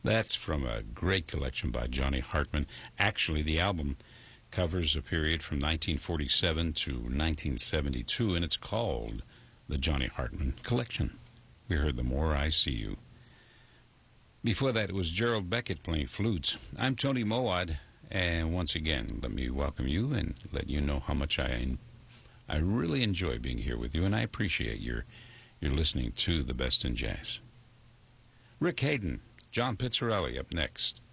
That's from a great collection by Johnny Hartman. Actually, the album covers a period from 1947 to 1972, and it's called the Johnny Hartman Collection. We heard The More I See You. Before that, it was Gerald Beckett playing flutes. I'm Tony Mowat, and once again, let me welcome you and let you know how much I really enjoy being here with you, and I appreciate your listening to the best in jazz. Rick Hayden, John Pizzarelli up next.